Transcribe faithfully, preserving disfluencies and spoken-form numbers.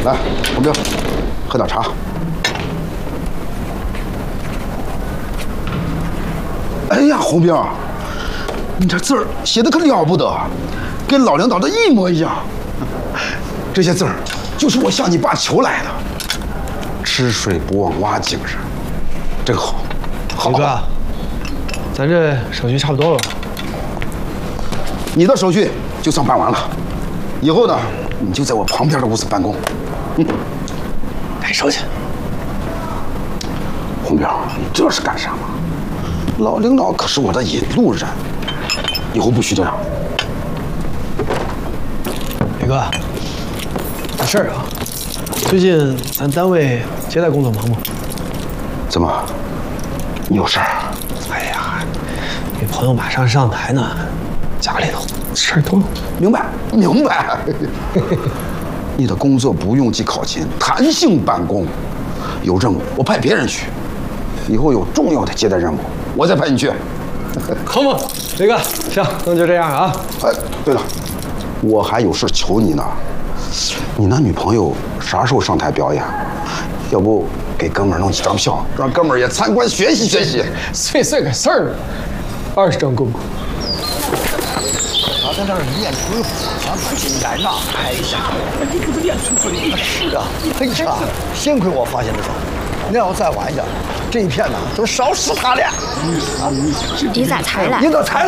来，红兵，喝点茶。哎呀，红兵，你这字儿写的可了不得，跟老领导的一模一样。这些字儿就是我向你爸求来的。吃水不忘挖精神，真好。好哥，咱这手续差不多了。 你的手续就算办完了，以后呢，你就在我旁边的屋子办公。嗯， 该收去。 红兵，你这是干什么？老领导可是我的引路人，以后不许这样。 宇哥，有事儿啊？最近咱单位接待工作忙不？ 怎么？你有事儿？ 哎呀，女朋友马上上台呢，家里头事儿多。 明白，明白。你的工作不用记考勤，弹性办公，有任务我派别人去。以后有重要的接待任务，我再派你去。 好嘛，雷哥，行，那就这样啊。 哎，对了，我还有事求你呢。你那女朋友啥时候上台表演？要不给哥们儿弄几张票，让哥们儿也参观学习学习。 碎碎个事儿，二十张够不够？ 他在那儿练功夫，咱不应该那拍一下。你这不练出水平？是啊，哎呀，幸亏我发现的早。那要再晚一点，这一片呢都烧死他了。 你咋才来？ 你咋才来？